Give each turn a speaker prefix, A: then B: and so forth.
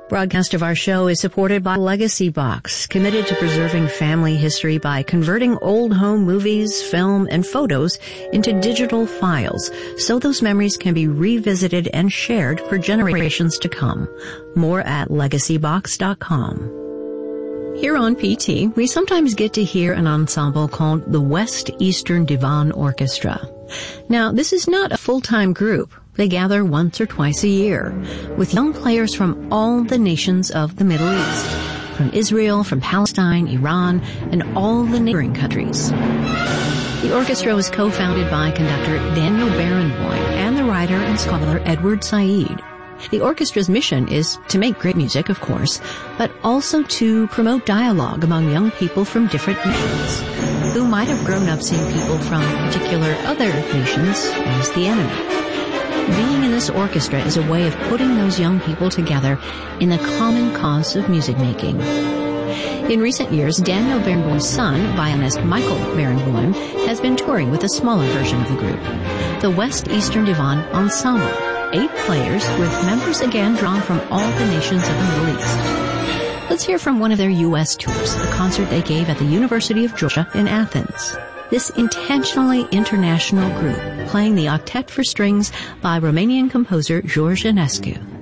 A: Broadcast of our show is supported by Legacy Box, committed to preserving family history by converting old home movies, film, and photos into digital files so those memories can be revisited and shared for generations to come. More at legacybox.com. Here on PT, we sometimes get to hear an ensemble called the West Eastern Divan Orchestra. Now, this is not a full-time group. They gather once or twice a year with young players from all the nations of the Middle East, from Israel, from Palestine, Iran, and all the neighboring countries. The orchestra was co-founded by conductor Daniel Barenboim and the writer and scholar Edward Said. The orchestra's mission is to make great music, of course, but also to promote dialogue among young people from different nations who might have grown up seeing people from particular other nations as the enemy. Being in this orchestra is a way of putting those young people together in the common cause of music making. In recent years, Daniel Barenboim's son, violinist Michael Barenboim, has been touring with a smaller version of the group, the West Eastern Divan Ensemble, 8 players with members again drawn from all the nations of the Middle East. Let's hear from one of their U.S. tours, a concert they gave at the University of Georgia in Athens. This intentionally international group playing the Octet for Strings by Romanian composer George Enescu.